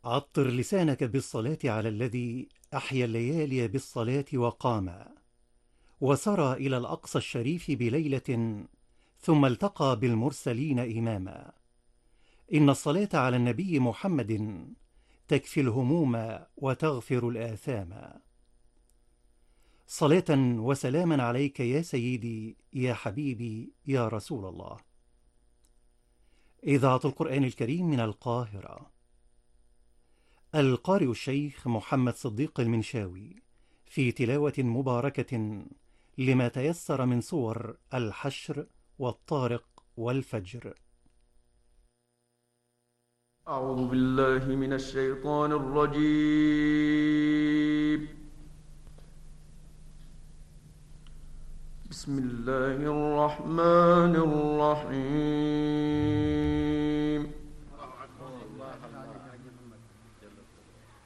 عطر لسانك بالصلاة على الذي أحيا الليالي بالصلاة وقام وسرى إلى الأقصى الشريف بليلة ثم التقى بالمرسلين إماما. إن الصلاة على النبي محمد تكفي الهموم وتغفر الآثام. صلاة وسلاما عليك يا سيدي يا حبيبي يا رسول الله. إذاعة القرآن الكريم من القاهرة. القارئ الشيخ محمد صديق المنشاوي في تلاوة مباركة لما تيسر من سور الحشر والطارق والفجر. أعوذ بالله من الشيطان الرجيم. بسم الله الرحمن الرحيم.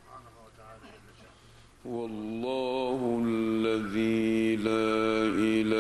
والله الذي لا إله